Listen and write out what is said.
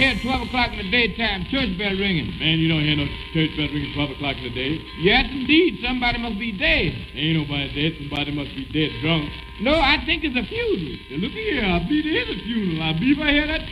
hear at 12 o'clock in the daytime church bell ringing. Man, you don't hear no church bell ringing 12 o'clock in the day. Yes, indeed. Somebody must be dead. Ain't nobody dead. Somebody must be dead drunk. No, I think it's a funeral. Hey, look here. I believe it is a funeral. I believe I hear that